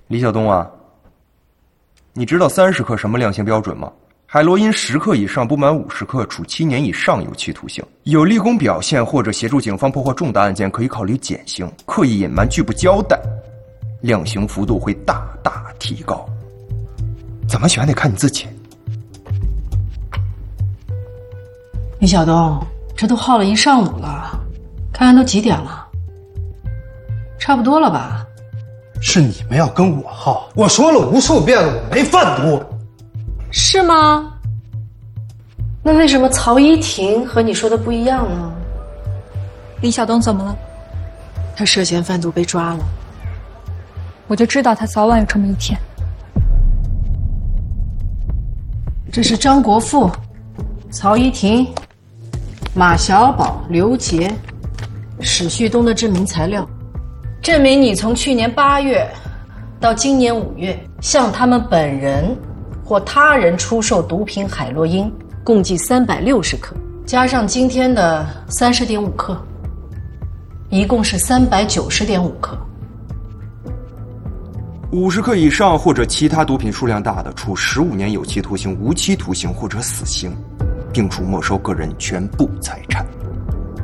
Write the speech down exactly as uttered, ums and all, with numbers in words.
李晓东啊，你知道三十克什么量刑标准吗？海洛因十克以上不满五十克，处七年以上有期徒刑。有立功表现或者协助警方破获重大案件，可以考虑减刑；刻意隐瞒、拒不交代，量刑幅度会大大提高。怎么选得看你自己。 李晓东，这都耗了一上午了，看看都几点了，差不多了吧？ 是你们要跟我耗，我说了无数遍了，我没贩毒。 是吗？那为什么曹依婷和你说的不一样呢？ 李晓东怎么了？ 他涉嫌贩毒被抓了。 我就知道他早晚有这么一天。 这是张国富、曹依婷、马小宝、刘杰、史旭东的证明材料，证明你从去年八月到今年五月，向他们本人或他人出售毒品海洛因共计三百六十克，加上今天的三十点五克，一共是三百九十点五克。 五十克以上或者其他毒品数量大的，处十五年有期徒刑、无期徒刑或者死刑，并处没收个人全部财产。